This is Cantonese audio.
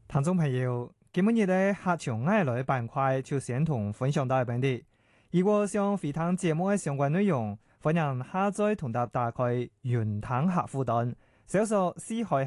聽眾朋友，今日嘅客場愛來板塊就先同分享到一邊啲。如果想回聽節目嘅相關內容，歡迎下載同搭打開雲聽客戶端，搜索四海